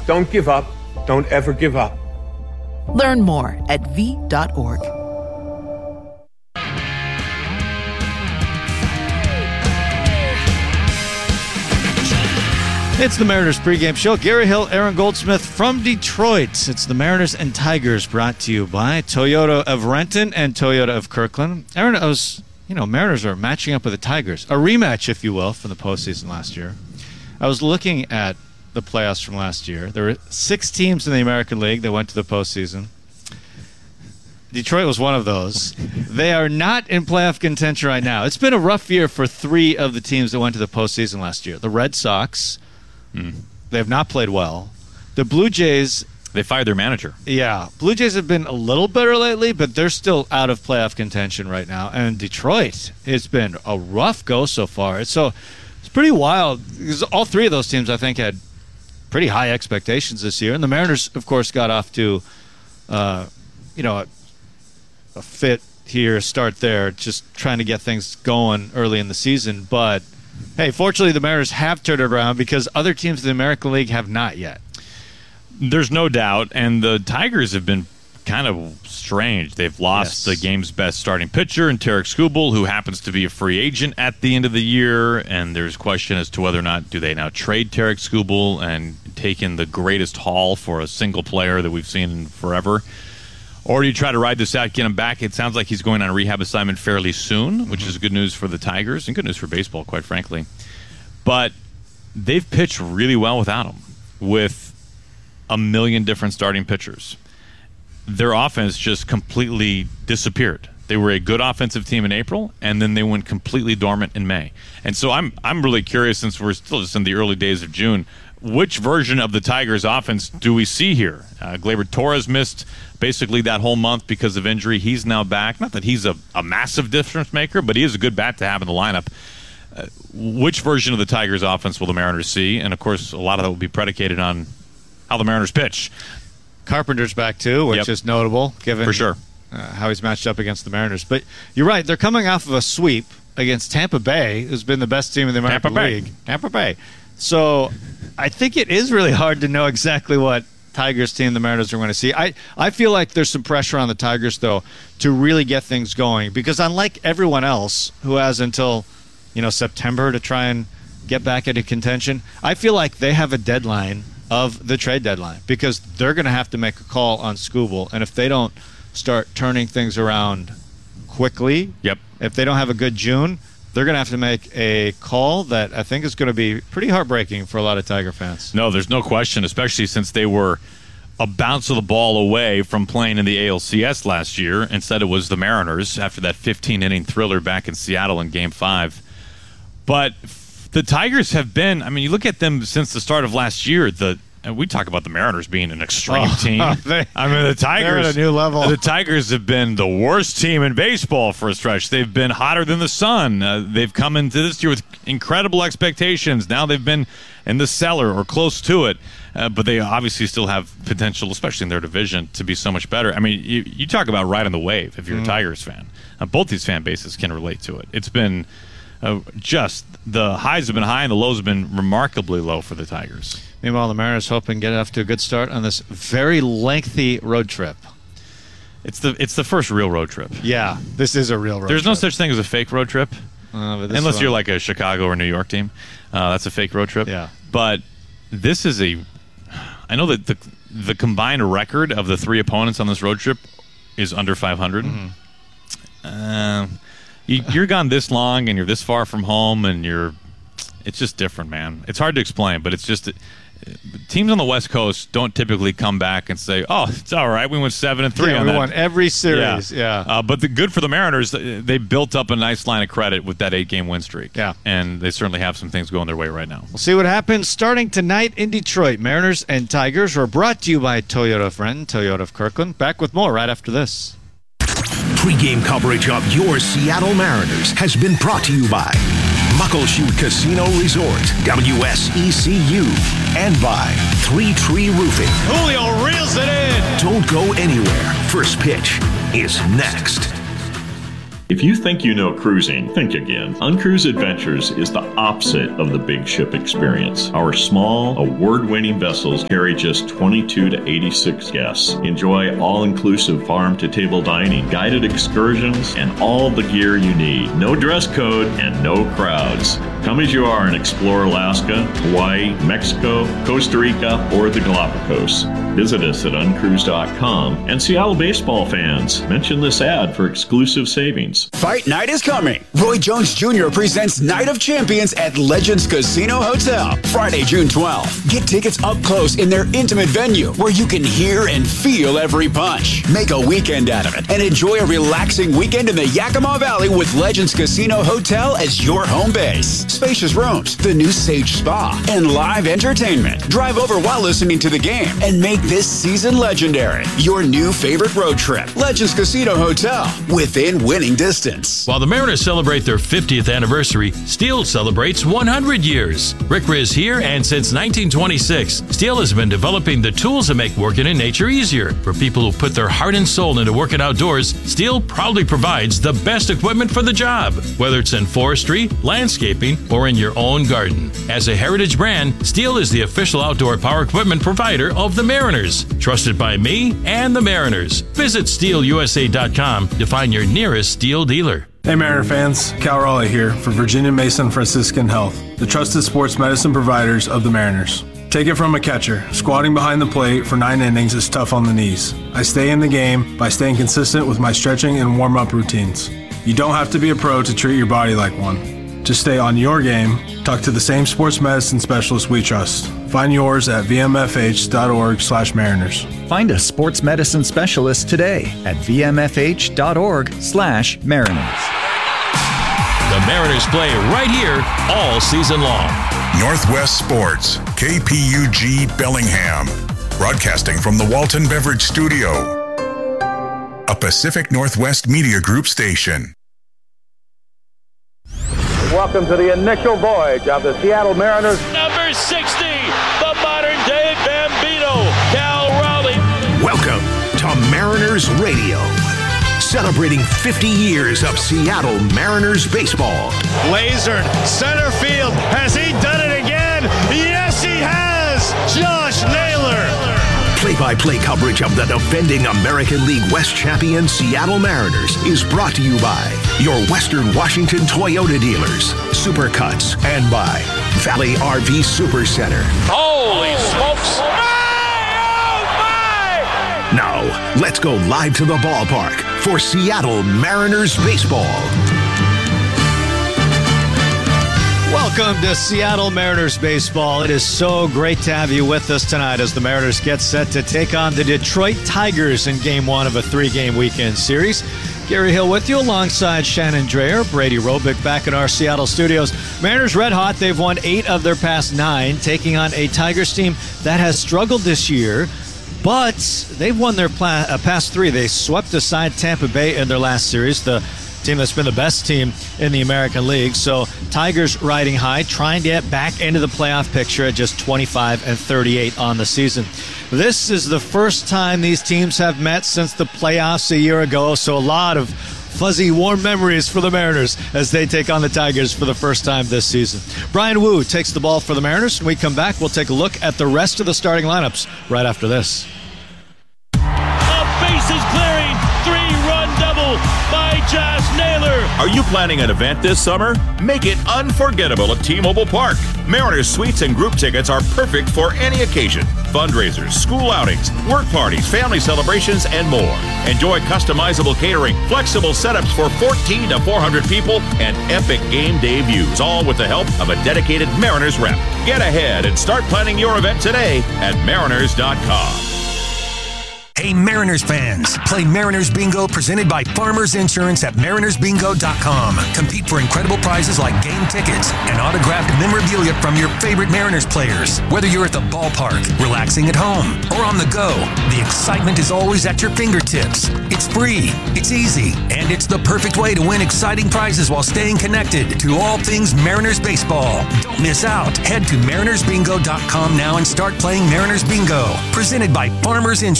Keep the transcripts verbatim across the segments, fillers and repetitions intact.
Don't give up. Don't ever give up. Learn more at V dot org. It's the Mariners pregame show. Gary Hill, Aaron Goldsmith from Detroit. It's the Mariners and Tigers, brought to you by Toyota of Renton and Toyota of Kirkland. Aaron, I was, you know, Mariners are matching up with the Tigers. A rematch, if you will, from the postseason last year. I was looking at the playoffs from last year. There were six teams in the American League that went to the postseason. Detroit was one of those. They are not in playoff contention right now. It's been a rough year for three of the teams that went to the postseason last year. The Red Sox, mm. they have not played well. The Blue Jays, they fired their manager. Yeah. Blue Jays have been a little better lately, but they're still out of playoff contention right now. And Detroit, it's been a rough go so far. So it's pretty wild because all three of those teams, I think, had pretty high expectations this year. And the Mariners, of course, got off to, uh, you know, a, a fit here, start there, just trying to get things going early in the season. But, hey, fortunately, the Mariners have turned it around because other teams in the American League have not yet. There's no doubt. And the Tigers have been kind of strange. They've lost Yes. the game's best starting pitcher in Tarek Skubal, who happens to be a free agent at the end of the year. And there's question as to whether or not do they now trade Tarek Skubal and take in the greatest haul for a single player that we've seen in forever. Or do you try to ride this out, get him back? It sounds like he's going on a rehab assignment fairly soon, which mm-hmm. is good news for the Tigers and good news for baseball, quite frankly. But they've pitched really well without him, with a million different starting pitchers. Their offense just completely disappeared. They were a good offensive team in April, and then they went completely dormant in May. And so I'm I'm really curious, since we're still just in the early days of June, which version of the Tigers' offense do we see here? Uh, Gleyber Torres missed basically that whole month because of injury. He's now back. Not that he's a, a massive difference maker, but he is a good bat to have in the lineup. Uh, which version of the Tigers' offense will the Mariners see? And, of course, a lot of that will be predicated on how the Mariners pitch. Carpenter's back, too, which Yep. is notable, given For sure. uh, how he's matched up against the Mariners. But you're right. They're coming off of a sweep against Tampa Bay, who's been the best team in the American Tampa Bay. League. Tampa Bay. So I think it is really hard to know exactly what Tigers team the Mariners are going to see. I, I feel like there's some pressure on the Tigers, though, to really get things going. Because unlike everyone else who has until, you know, September to try and get back into contention, I feel like they have a deadline of the trade deadline because they're going to have to make a call on Skubal. And if they don't start turning things around quickly, Yep. if they don't have a good June, they're going to have to make a call that I think is going to be pretty heartbreaking for a lot of Tiger fans. No, there's no question, especially since they were a bounce of the ball away from playing in the A L C S last year. Instead, it was the Mariners after that fifteen-inning thriller back in Seattle in Game five. But the Tigers have been, I mean, you look at them since the start of last year, the and we talk about the Mariners being an extreme Oh, team. they- I mean, the Tigers, they're at a new level. The Tigers have been the worst team in baseball for a stretch. They've been hotter than the sun. Uh, they've come into this year with incredible expectations. Now they've been in the cellar or close to it. Uh, but they obviously still have potential, especially in their division, to be so much better. I mean, you, you talk about riding the wave if you're mm. a Tigers fan. Uh, both these fan bases can relate to it. It's been uh, just the highs have been high and the lows have been remarkably low for the Tigers. Meanwhile, the Mariners hoping to get off to a good start on this very lengthy road trip. It's the it's the first real road trip. Yeah, this is a real road There's trip. no such thing as a fake road trip. Uh, but this Unless one- you're like a Chicago or New York team. Uh, that's a fake road trip. Yeah. But this is a... I know that the the combined record of the three opponents on this road trip is under five hundred. Mm-hmm. Uh, you, you're gone this long and you're this far from home and you're... It's just different, man. It's hard to explain, but it's just... Teams on the West Coast don't typically come back and say, "Oh, it's all right. We went seven and three yeah, on we that." won every series. Yeah, yeah. Uh, but the good for the Mariners, they built up a nice line of credit with that eight-game win streak. Yeah, and they certainly have some things going their way right now. We'll see what happens starting tonight in Detroit. Mariners and Tigers are brought to you by Toyota of Renton, Toyota of Kirkland. Back with more right after this. Pre-game coverage of your Seattle Mariners has been brought to you by Muckleshoot Casino Resort, W S E C U, and by Three Tree Roofing. Julio reels it in. Don't go anywhere. First pitch is next. If you think you know cruising, think again. Uncruise Adventures is the opposite of the big ship experience. Our small, award-winning vessels carry just twenty-two to eighty-six guests. Enjoy all-inclusive farm-to-table dining, guided excursions, and all the gear you need. No dress code and no crowds. Come as you are and explore Alaska, Hawaii, Mexico, Costa Rica, or the Galapagos. Visit us at uncruise dot com. And Seattle baseball fans, mention this ad for exclusive savings. Fight night is coming. Roy Jones Junior presents Night of Champions at Legends Casino Hotel, Friday, June twelfth. Get tickets up close in their intimate venue where you can hear and feel every punch. Make a weekend out of it and enjoy a relaxing weekend in the Yakima Valley with Legends Casino Hotel as your home base. Spacious rooms, the new Sage Spa, and live entertainment. Drive over while listening to the game and make this season legendary. Your new favorite road trip. Legends Casino Hotel, within winning distance. While the Mariners celebrate their fiftieth anniversary, Steel celebrates one hundred years. Rick Riz here, and since nineteen twenty-six, Steel has been developing the tools that make working in nature easier. For people who put their heart and soul into working outdoors, Steel proudly provides the best equipment for the job, whether it's in forestry, landscaping, or in your own garden. As a heritage brand, Steel is the official outdoor power equipment provider of the Mariners. Trusted by me and the Mariners. Visit steel u s a dot com to find your nearest Steel dealer. Hey Mariner fans, Cal Raleigh here for Virginia Mason Franciscan Health, the trusted sports medicine providers of the Mariners. Take it from a catcher. Squatting behind the plate for nine innings is tough on the knees. I stay in the game by staying consistent with my stretching and warm-up routines. You don't have to be a pro to treat your body like one. To stay on your game, talk to the same sports medicine specialist we trust. Find yours at v m f h dot org slash mariners. Find a sports medicine specialist today at v m f h dot org slash mariners. The Mariners play right here all season long. Northwest Sports, K P U G Bellingham. Broadcasting from the Walton Beverage Studio. A Pacific Northwest Media Group station. Welcome to the initial voyage of the Seattle Mariners. Number sixty, the modern-day Bambino, Cal Raleigh. Welcome to Mariners Radio, celebrating fifty years of Seattle Mariners baseball. Laser, center field. Has he done it again? Yes, he has. Josh Naylor. Play-by-play coverage of the defending American League West champion Seattle Mariners is brought to you by your Western Washington Toyota dealers, Supercuts, and by Valley R V Super Center. Holy smokes! My, oh my! Now, let's go live to the ballpark for Seattle Mariners baseball. Welcome to Seattle Mariners baseball. It is so great to have you with us tonight as the Mariners get set to take on the Detroit Tigers in game one of a three-game weekend series. Gary Hill with you alongside Shannon Dreher, Brady Robick back in our Seattle studios. Mariners red hot. They've won eight of their past nine, taking on a Tigers team that has struggled this year, but they've won their pla- uh, past three. They swept aside Tampa Bay in their last series, the team that's been the best team in the American League. So Tigers riding high, trying to get back into the playoff picture at just twenty-five and thirty-eight on the season. This is the first time these teams have met since the playoffs a year ago, so a lot of fuzzy, warm memories for the Mariners as they take on the Tigers for the first time this season. Brian Wu takes the ball for the Mariners. When we come back, we'll take a look at the rest of the starting lineups right after this. A bases clearing, three-run double by Josh Naylor. Are you planning an event this summer? Make it unforgettable at T-Mobile Park. Mariners suites and group tickets are perfect for any occasion. Fundraisers, school outings, work parties, family celebrations, and more. Enjoy customizable catering, flexible setups for fourteen to four hundred people, and epic game day views, all with the help of a dedicated Mariners rep. Get ahead and start planning your event today at mariners dot com. Hey Mariners fans, play Mariners Bingo presented by Farmers Insurance at mariners bingo dot com. Compete for incredible prizes like game tickets and autographed memorabilia from your favorite Mariners players. Whether you're at the ballpark, relaxing at home, or on the go, the excitement is always at your fingertips. It's free, it's easy, and it's the perfect way to win exciting prizes while staying connected to all things Mariners baseball. Don't miss out. Head to mariners bingo dot com now and start playing Mariners Bingo, presented by Farmers Insurance.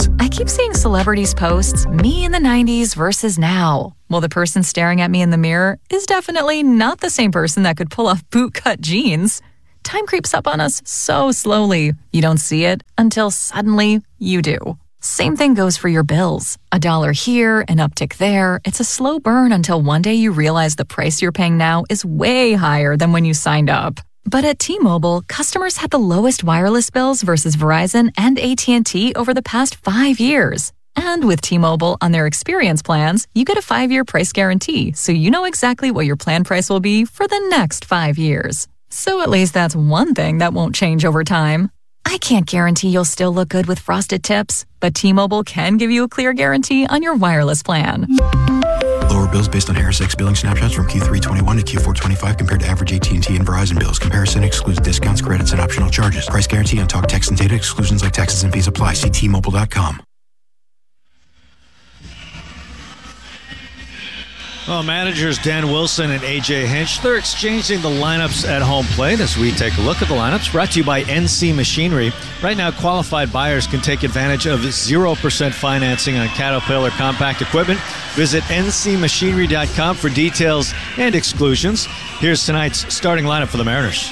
Maryland's. I keep seeing celebrities posts, me in the nineties versus now. Well, the person staring at me in the mirror is definitely not the same person that could pull off bootcut jeans. Time creeps up on us so slowly. You don't see it until suddenly you do. Same thing goes for your bills. A dollar here, an uptick there. It's a slow burn until one day you realize the price you're paying now is way higher than when you signed up. But at T-Mobile, customers had the lowest wireless bills versus Verizon and A T and T over the past five years. And with T-Mobile on their experience plans, you get a five-year price guarantee, so you know exactly what your plan price will be for the next five years. So at least that's one thing that won't change over time. I can't guarantee you'll still look good with frosted tips, but T-Mobile can give you a clear guarantee on your wireless plan. Lower bills based on Harris X billing snapshots from Q three twenty-one to Q four twenty-five compared to average A T and T and Verizon bills. Comparison excludes discounts, credits, and optional charges. Price guarantee on talk, text, and data. Exclusions like taxes and fees apply. See T Mobile dot com. Well, managers Dan Wilson and A J Hinch, they're exchanging the lineups at home plate as we take a look at the lineups. Brought to you by N C Machinery. Right now, qualified buyers can take advantage of zero percent financing on Caterpillar compact equipment. Visit N C machinery dot com for details and exclusions. Here's tonight's starting lineup for the Mariners.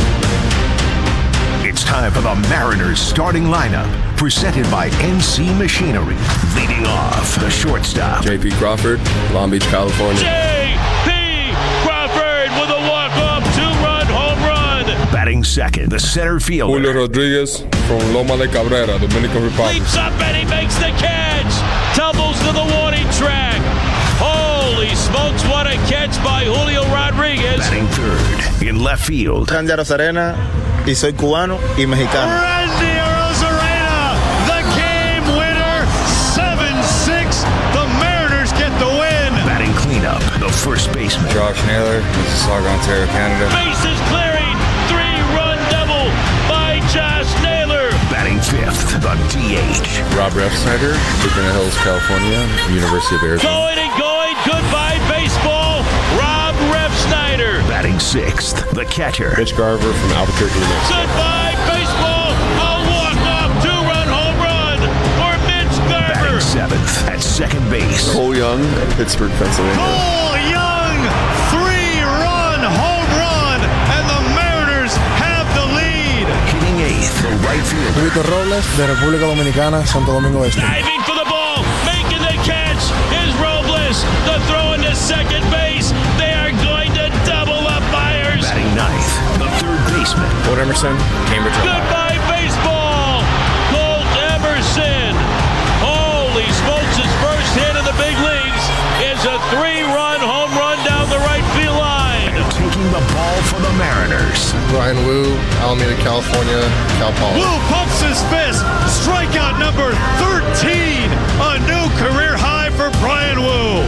It's time for the Mariners starting lineup, presented by N C Machinery. Leading off, the shortstop, J P Crawford, Long Beach, California. J P Crawford with a walk-off two-run home run. Batting second, the center fielder, Julio Rodriguez from Loma de Cabrera, Dominican Republic. Leaps up and he makes the catch. Tumbles to the warning track. Holy smokes, what a catch by Julio Rodriguez. Batting third, in left field, Randy Arozarena, y soy cubano y mexicano. Randy Arozarena, the game winner, seven six. The Mariners get the win. Batting cleanup, the first baseman, Josh Naylor, Mississauga, Ontario, Canada. Bases clearing, three-run double by Josh Naylor. Batting fifth, the D H, Rob Refsnyder, Laguna Hills, California, University of Arizona. Going and going, goodbye baseball, Rob Refsnyder. Batting sixth, the catcher, Mitch Garver from Albuquerque, New Mexico. Goodbye baseball, a walk-off two-run home run for Mitch Garver. Batting seventh, at second base, Cole Young, Pittsburgh, Pennsylvania. Cole Young, three-run home run, and the Mariners have the lead. Hitting eighth, the right fielder, Víctor Robles, de República Dominicana, Santo Domingo Este. Diving for the ball, making the catch is Robles. The throw into second base. They are going to double up Myers. Batting ninth, the third baseman, Colt Emerson, Cambridge, Ohio. Goodbye baseball, Colt Emerson. Holy smokes, his first hit in the big leagues is a three-run home run down the right field line. and taking the ball for the Mariners, Ryan Wu, Alameda, California, Cal Poly. Wu pumps his fist. Strikeout number thirteen. A new career high for Brian Wu.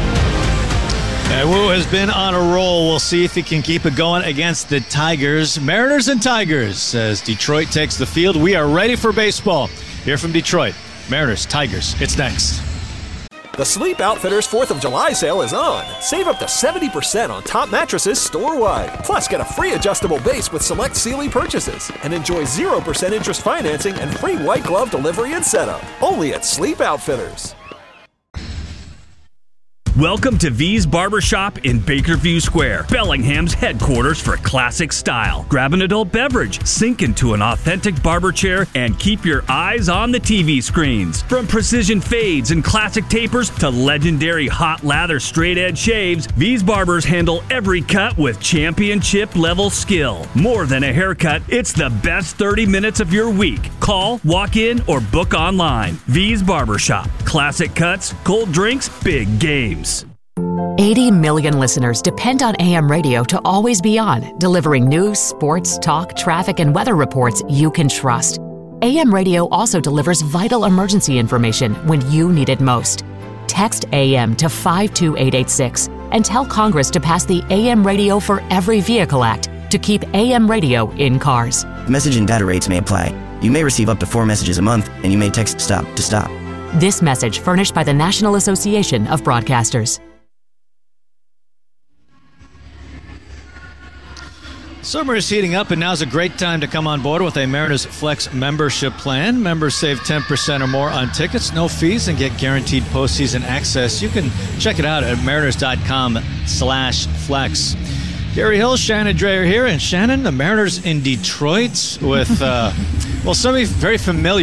And Wu has been on a roll. We'll see if he can keep it going against the Tigers. Mariners and Tigers as Detroit takes the field. We are ready for baseball. Here from Detroit, Mariners, Tigers. It's next. The Sleep Outfitters fourth of July sale is on. Save up to seventy percent on top mattresses store-wide. Plus, get a free adjustable base with select Sealy purchases. And enjoy zero percent interest financing and free white glove delivery and setup. Only at Sleep Outfitters. Welcome to V's Barbershop in Bakerview Square, Bellingham's headquarters for classic style. Grab an adult beverage, sink into an authentic barber chair, and keep your eyes on the T V screens. From precision fades and classic tapers to legendary hot lather straight edge shaves, V's Barbers handle every cut with championship level skill. More than a haircut, it's the best thirty minutes of your week. Call, walk in, or book online. V's Barbershop. Classic cuts, cold drinks, big games. eighty million listeners depend on A M radio to always be on, delivering news, sports, talk, traffic, and weather reports you can trust. A M radio also delivers vital emergency information when you need it most. Text A M to five two eight eight six and tell Congress to pass the A M Radio for Every Vehicle Act to keep A M radio in cars. Message and data rates may apply. You may receive up to four messages a month, and you may text STOP to stop. This message furnished by the National Association of Broadcasters. Summer is heating up, and now's a great time to come on board with a Mariners Flex membership plan. Members save ten percent or more on tickets, no fees, and get guaranteed postseason access. You can check it out at mariners.com slash flex. Gary Hill, Shannon Dreyer here, and Shannon, the Mariners in Detroit with, uh, well, somebody very familiar